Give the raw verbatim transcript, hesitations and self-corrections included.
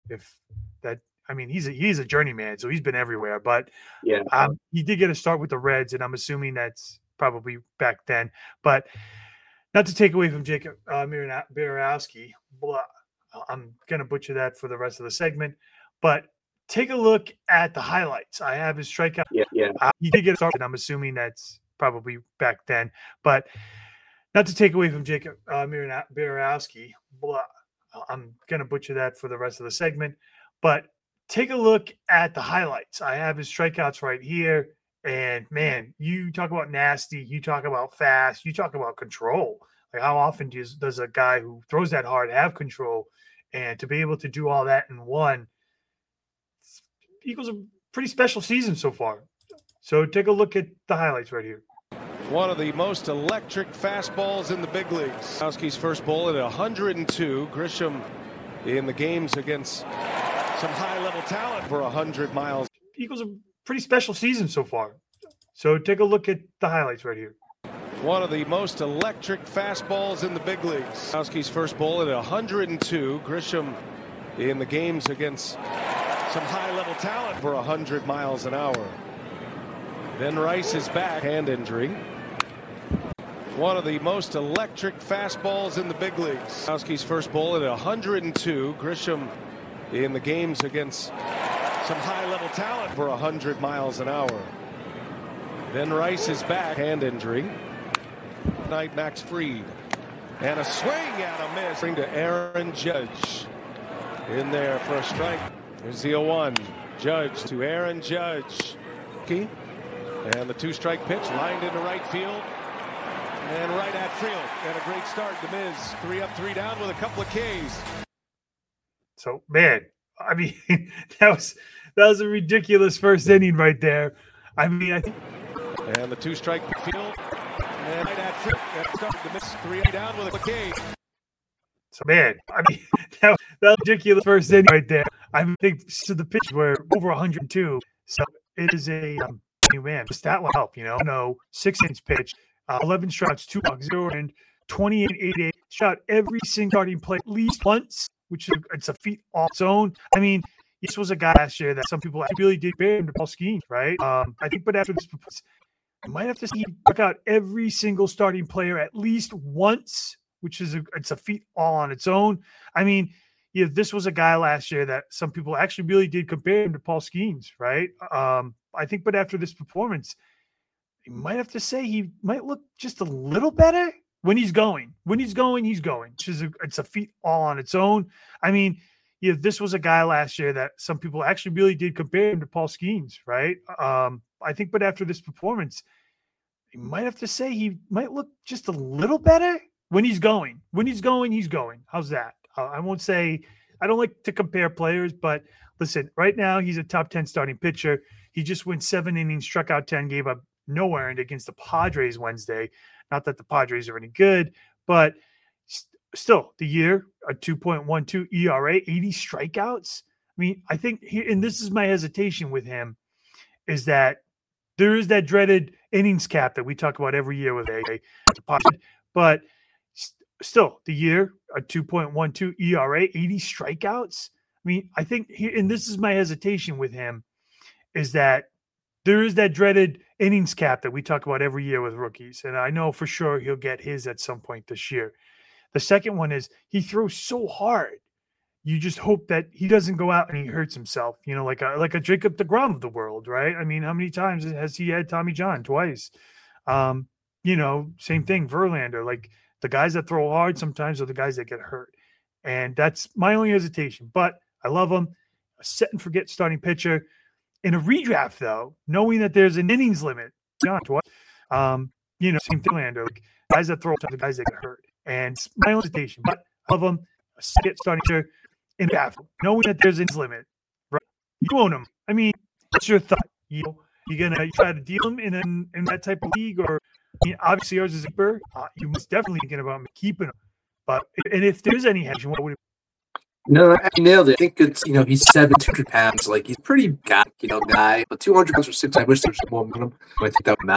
if that. I mean, he's a, he's a journeyman, so he's been everywhere. But yeah, um, he did get a start with the Reds, and I'm assuming that's probably back then. But not to take away from Jacob uh, Borowski, I'm going to butcher that for the rest of the segment. But take a look at the highlights. I have his strikeout. Yeah, yeah. Uh, he did get a start, and I'm assuming that's probably back then. But not to take away from Jacob uh, Borowski, I'm going to butcher that for the rest of the segment. But take a look at the highlights. I have his strikeouts right here. And, man, you talk about nasty. You talk about fast. You talk about control. Like, how often does, does a guy who throws that hard have control? And to be able to do all that in one equals a pretty special season so far. So take a look at the highlights right here. One of the most electric fastballs in the big leagues. Borowski's first ball at one hundred two. Grisham in the games against some high-level talent for one hundred miles. Equals a pretty special season so far. So take a look at the highlights right here. One of the most electric fastballs in the big leagues. Borowski's first ball at one hundred two. Grisham in the games against some high-level talent for one hundred miles an hour. Then Rice is back, hand injury. One of the most electric fastballs in the big leagues. Borowski's first ball at one hundred two. Grisham in the games against some high-level talent for one hundred miles an hour. Then Rice is back, hand injury. Night Max Fried. And a swing and a miss. Bring to Aaron Judge. In there for a strike. Here's the oh one. Judge to Aaron Judge. Key. And the two-strike pitch lined into right field. And right at field. And a great start. The Miz. Three up, three down with a couple of Ks. So, man, I mean, that was that was a ridiculous first inning right there. I mean, I think. And the two-strike field. And right at field. And start the Miz. Three up, down with a K. So, man, I mean, that was, that was a ridiculous first inning right there. I think so the pitch were over one hundred two. So it is a um, man, the stat will help, you know. No, six innings pitch, uh, eleven strikes, two walks, zero, and twenty-eight eighty-eight. Shot every single starting play at least once, which is it's a feat off its own. I mean, this was a guy last year that some people really did bear him to Paul Skeens, right? Um, I think, but after this, I might have to see him work out every single starting player at least once, which is a, it's a feat all on its own. I mean, yeah, this was a guy last year that some people actually really did compare him to Paul Skeens, right? Um, I think, but after this performance, you might have to say he might look just a little better when he's going. When he's going, he's going. Which is a, it's a feat all on its own. I mean, yeah, this was a guy last year that some people actually really did compare him to Paul Skeens, right? Um, I think, but after this performance, you might have to say he might look just a little better when he's going. When he's going, he's going. How's that? Uh, I won't say – I don't like to compare players, but listen, right now he's a top ten starting pitcher. He just went seven innings, struck out ten, gave up no earned against the Padres Wednesday. Not that the Padres are any good, but st- still the year, a two point one two E R A, eighty strikeouts. I mean, I think he, and this is my hesitation with him, is that there is that dreaded innings cap that we talk about every year with a, a but st- still the year, a two point one two E R A, eighty strikeouts. I mean, I think he, and this is my hesitation with him, is that there is that dreaded innings cap that we talk about every year with rookies. And I know for sure he'll get his at some point this year. The second one is he throws so hard. You just hope that he doesn't go out and he hurts himself, you know, like a, like a Jacob deGrom of the world, right? I mean, how many times has he had Tommy John? Twice. Um, you know, same thing, Verlander. Like the guys that throw hard sometimes are the guys that get hurt. And that's my only hesitation. But I love him. A set and forget starting pitcher. In a redraft, though, knowing that there's an innings limit, um, you know, same thing, Lander, like guys that throw the guys that get hurt, and it's my own hesitation. But I love them. A skip starting to in a draft, knowing that there's an innings limit, right? You own them. I mean, what's your thought? You know, you gonna try to deal them in an, in that type of league, or I mean, obviously yours is a keeper. Uh, you must definitely thinking about keeping them. But and if there's any hedging, what would it? No, I nailed it. I think it's, you know, he's seven hundred pounds. Like, he's pretty, guy, you know, guy. But two hundred pounds for six, I wish there was more on him. I think that would matter.